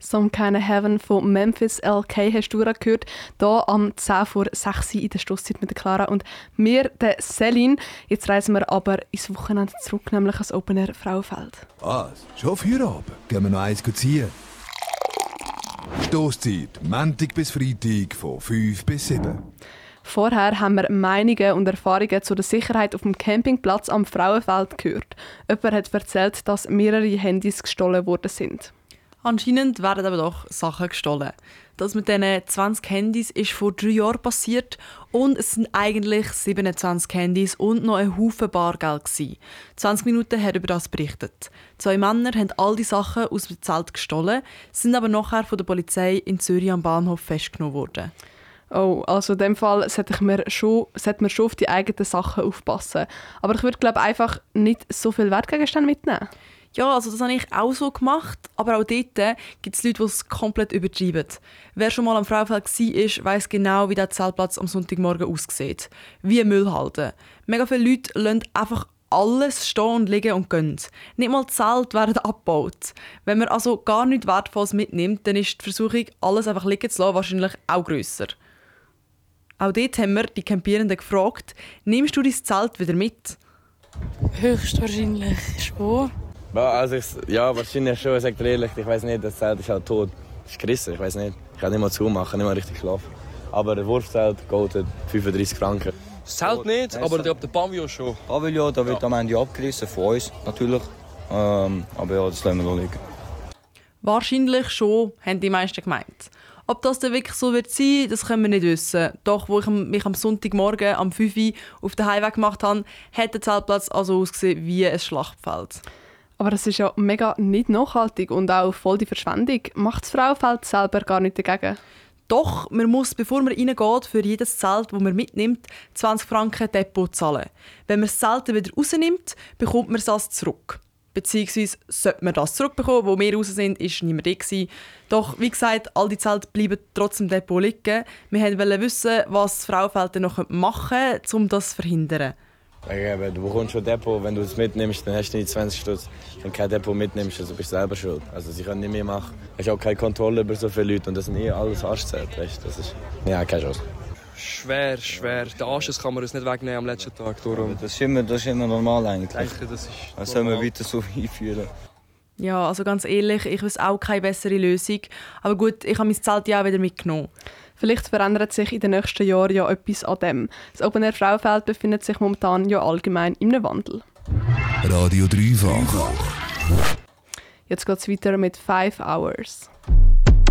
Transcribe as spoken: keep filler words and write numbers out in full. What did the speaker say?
Some Kind of Heaven von Memphis L K hast du gerade gehört. Hier am zehn vor sechs in der Stosszeit mit der Clara und mir, der Celine. Jetzt reisen wir aber ins Wochenende zurück, nämlich ans Open Air Frauenfeld. Was? Schon Feierabend? Gehen wir noch eins ziehen? Stosszeit, Montag bis Freitag von fünf bis sieben. Vorher haben wir Meinungen und Erfahrungen zu der Sicherheit auf dem Campingplatz am Frauenfeld gehört. Jemand hat erzählt, dass mehrere Handys gestohlen worden sind. Anscheinend werden aber doch Sachen gestohlen. Das mit diesen zwanzig Handys ist vor drei Jahren passiert und es sind eigentlich siebenundzwanzig Handys und noch ein Haufen Bargeld gewesen. zwanzig Minuten hat über das berichtet. Zwei Männer haben all die Sachen aus dem Zelt gestohlen, sind aber nachher von der Polizei in Zürich am Bahnhof festgenommen worden. Oh, also in dem Fall sollte man schon, sollte man schon auf die eigenen Sachen aufpassen. Aber ich würde glaube einfach nicht so viel Wertgegenstände mitnehmen. Ja, also das habe ich auch so gemacht, aber auch dort gibt es Leute, die es komplett übertreiben. Wer schon mal am Frauenfeld war, weiss genau, wie der Zeltplatz am Sonntagmorgen aussieht. Wie ein Müllhalde. Mega viele Leute lassen einfach alles stehen und liegen und gehen. Nicht mal die Zelte werden abgebaut. Wenn man also gar nichts Wertvolles mitnimmt, dann ist die Versuchung, alles einfach liegen zu lassen, wahrscheinlich auch grösser. Auch dort haben wir die Campierenden gefragt, nimmst du dein Zelt wieder mit? Höchstwahrscheinlich schon. Also ich, ja, wahrscheinlich schon. Ich sage dir ehrlich, ich weiß nicht, das Zelt ist halt tot. Das ist gerissen, ich weiß nicht. Ich kann nicht mal zumachen, nicht mal richtig schlafen. Aber das Wurfzelt kostet fünfunddreissig Franken. Das Zelt nicht, aber der Pavillon schon. Pavillon, da wird ja. am Ende abgerissen, von uns natürlich. Ähm, aber ja, das lassen wir noch liegen. Wahrscheinlich schon, haben die meisten gemeint. Ob das dann wirklich so wird sein, das können wir nicht wissen. Doch, wo ich mich am Sonntagmorgen um fünf Uhr auf den Heimweg gemacht habe, hat der Zeltplatz also ausgesehen wie ein Schlachtfeld. Aber das ist ja mega nicht nachhaltig und auch voll die Verschwendung. Macht das Frauenfeld selber gar nicht dagegen? Doch, man muss, bevor man reingeht, für jedes Zelt, das man mitnimmt, zwanzig Franken Depot zahlen. Wenn man das Zelt wieder rausnimmt, bekommt man das zurück. Beziehungsweise sollte man das zurückbekommen, wo wir raus sind, war niemand da. Doch wie gesagt, all die Zelte bleiben trotzdem im Depot liegen. Wir wollten wissen, was das Frauenfeld noch machen könnte, um das zu verhindern. Du bekommst schon Depot, wenn du es mitnimmst, dann hast du nicht zwanzig Stutz. Wenn du kein Depot mitnimmst, also bist du selber schuld. Also sie können nicht mehr machen. Du hast auch keine Kontrolle über so viele Leute und das sind eh alles Arschzelte. Das ist ja keine Chance. Schwer, schwer. Den Anschluss kann man uns nicht wegnehmen am letzten Tag. Darum. Das ist immer, das ist immer normal eigentlich. Ich denke, das ist das sollen wir weiter so einführen. Ja, also ganz ehrlich, ich weiß auch keine bessere Lösung. Aber gut, ich habe mein Zelt ja auch wieder mitgenommen. Vielleicht verändert sich in den nächsten Jahren ja etwas an dem. Das Open Air Frauenfeld befindet sich momentan ja allgemein in einem Wandel. Radio dreifach. Jetzt geht es weiter mit Five Hours.